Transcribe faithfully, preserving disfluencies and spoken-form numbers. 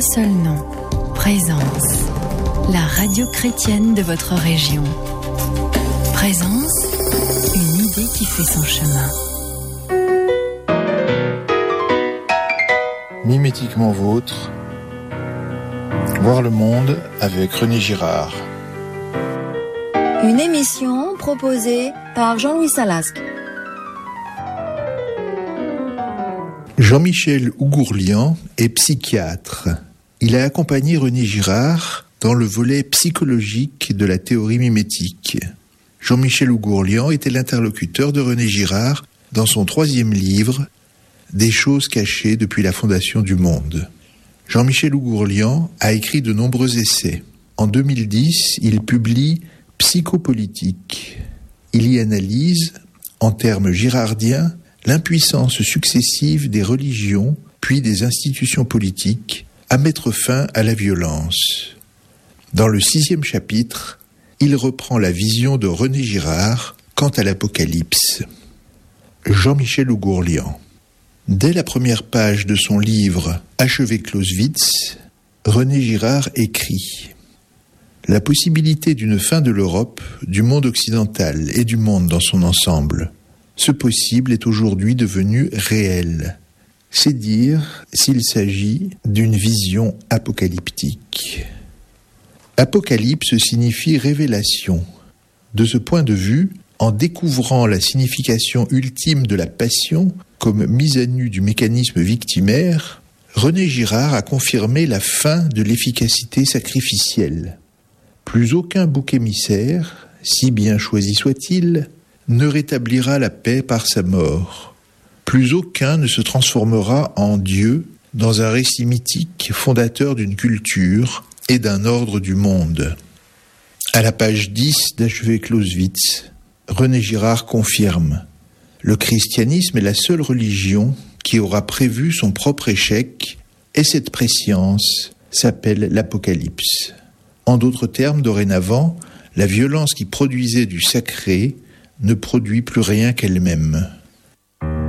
seul nom, Présence, la radio chrétienne de votre région. Présence, une idée qui fait son chemin. Mimétiquement vôtre, voir le monde avec René Girard. Une émission proposée par Jean-Louis Salasque. Jean-Michel Ougourlian est psychiatre. Il a accompagné René Girard dans le volet psychologique de la théorie mimétique. Jean-Michel Ougourlian était l'interlocuteur de René Girard dans son troisième livre, Des choses cachées depuis la fondation du monde. Jean-Michel Ougourlian a écrit de nombreux essais. En deux mille dix, il publie Psychopolitique. Il y analyse, en termes girardiens, l'impuissance successive des religions, puis des institutions politiques, à mettre fin à la violence. Dans le sixième chapitre, il reprend la vision de René Girard quant à l'Apocalypse. Jean-Michel Ougourlian. Dès la première page de son livre « Achever Clausewitz », René Girard écrit « La possibilité d'une fin de l'Europe, du monde occidental et du monde dans son ensemble. Ce possible est aujourd'hui devenu réel. C'est dire s'il s'agit d'une vision apocalyptique. » Apocalypse signifie révélation. De ce point de vue, en découvrant la signification ultime de la passion comme mise à nu du mécanisme victimaire, René Girard a confirmé la fin de l'efficacité sacrificielle. Plus aucun bouc émissaire, si bien choisi soit-il, ne rétablira la paix par sa mort. Plus aucun ne se transformera en Dieu dans un récit mythique fondateur d'une culture et d'un ordre du monde. À la page dix d'Achever Clausewitz, René Girard confirme « Le christianisme est la seule religion qui aura prévu son propre échec et cette prescience s'appelle l'Apocalypse. En d'autres termes, dorénavant, la violence qui produisait du sacré ne produit plus rien qu'elle-même.